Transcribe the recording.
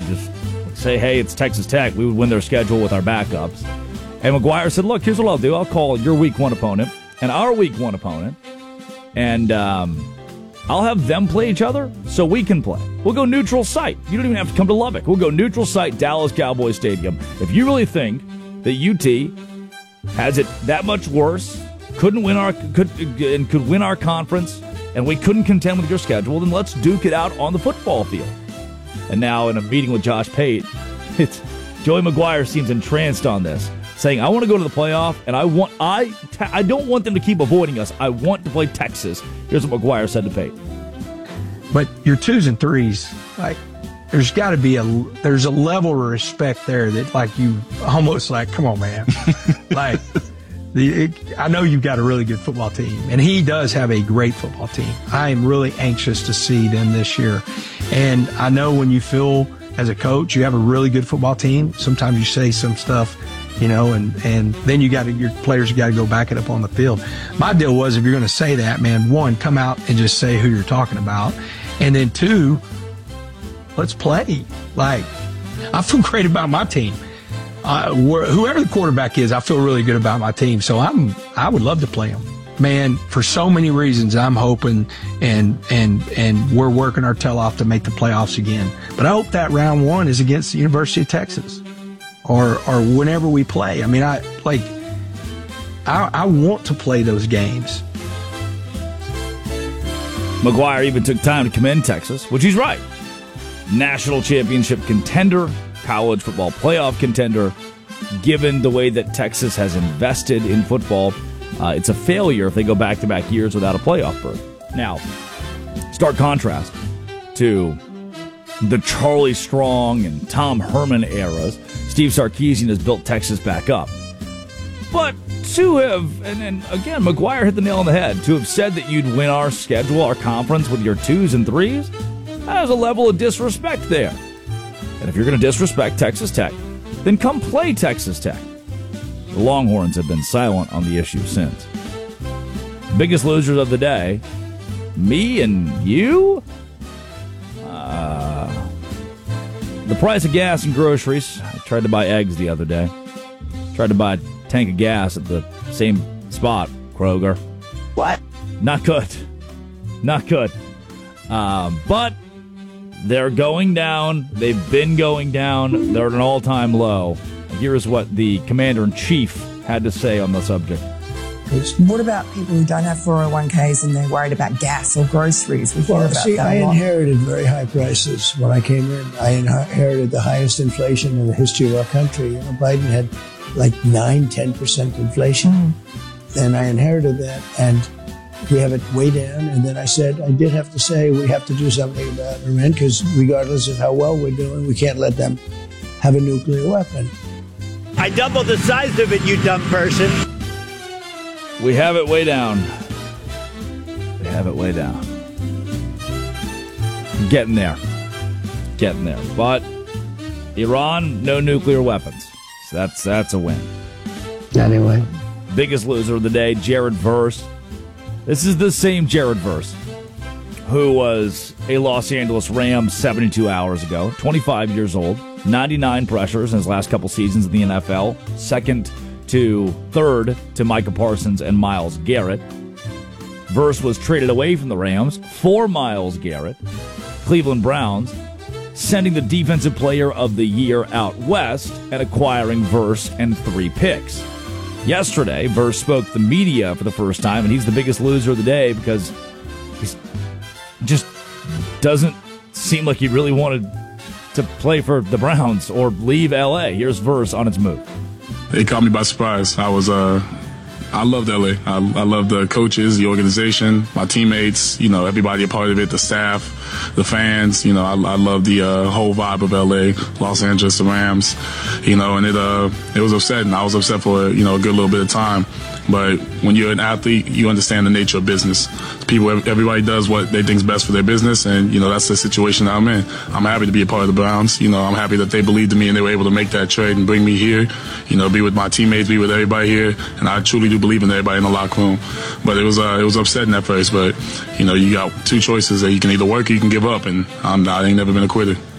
just say, hey, it's Texas Tech. We would win their schedule with our backups. And McGuire said, look, here's what I'll do. I'll call your week 1 opponent and our week 1 opponent, and I'll have them play each other so we can play. We'll go neutral site. You don't even have to come to Lubbock. We'll go neutral site, Dallas Cowboys Stadium. If you really think that UT has it that much worse, could win our conference, and we couldn't contend with your schedule, then let's duke it out on the football field. And now in a meeting with Josh Pate, Joey McGuire seems entranced on this, saying, I want to go to the playoff, and I don't want them to keep avoiding us. I want to play Texas. Here's what McGuire said to Pate. But your 2s and 3s, like, there's got to be there's a level of respect there that, like, you almost like, come on, man. Like, I know you've got a really good football team, and he does have a great football team. I am really anxious to see them this year. And I know when you feel as a coach you have a really good football team, sometimes you say some stuff, you know, and then your players got to go back it up on the field. My deal was, if you're going to say that, man, 1, come out and just say who you're talking about. And then 2, let's play. Like, I feel great about my team. Whoever the quarterback is, I feel really good about my team. So I would love to play them. Man, for so many reasons, I'm hoping and we're working our tail off to make the playoffs again. But I hope that round 1 is against the University of Texas or whenever we play. I mean, I want to play those games. McGuire even took time to commend Texas, which he's right. National championship contender, college football playoff contender. Given the way that Texas has invested in football, it's a failure if they go back-to-back years without a playoff berth. Now, stark contrast to the Charlie Strong and Tom Herman eras. Steve Sarkisian has built Texas back up. But to have, and again, McGuire hit the nail on the head, to have said that you'd win our schedule, our conference, with your 2s and 3s, there's a level of disrespect there. And if you're going to disrespect Texas Tech, then come play Texas Tech. The Longhorns have been silent on the issue since. Biggest losers of the day, me and you? The price of gas and groceries. I tried to buy eggs the other day. Tried to buy a tank of gas at the same spot, Kroger. What? Not good. Not good. But they're going down. They've been going down. They're at an all-time low. Here's what the commander-in-chief had to say on the subject. What about people who don't have 401ks and they're worried about gas or groceries? We hear about that a lot. I inherited very high prices when I came in. I inherited the highest inflation in the history of our country. You know, Biden had like 9-10% inflation. And I inherited that, and we have it way down. And then I said, I did have to say we have to do something about Iran, because regardless of how well we're doing, we can't let them have a nuclear weapon. I doubled the size of it, you dumb person. We have it way down. We have it way down. Getting there. Getting there. But Iran, no nuclear weapons. So that's a win. Anyway. Biggest loser of the day, Jared Verse. This is the same Jared Verse who was a Los Angeles Ram 72 hours ago, 25 years old, 99 pressures in his last couple seasons in the NFL, third to Micah Parsons and Myles Garrett. Verse was traded away from the Rams for Myles Garrett. Cleveland Browns sending the Defensive Player of the Year out west and acquiring Verse and 3 picks. Yesterday, Verse spoke to the media for the first time, and he's the biggest loser of the day because he just doesn't seem like he really wanted to play for the Browns or leave L.A. Here's Verse on its move. It caught me by surprise. I loved LA. I love the coaches, the organization, my teammates, everybody a part of it, the staff, the fans. I love the whole vibe of LA, Los Angeles, the Rams, and it was upsetting. I was upset for a good little bit of time. But when you're an athlete, you understand the nature of business. Everybody does what they think is best for their business, and that's the situation that I'm in. I'm happy to be a part of the Browns. I'm happy that they believed in me and they were able to make that trade and bring me here. Be with my teammates, be with everybody here, and I truly do believe in everybody in the locker room. But it was upsetting at first. But you got 2 choices: that you can either work or you can give up, and I ain't never been a quitter.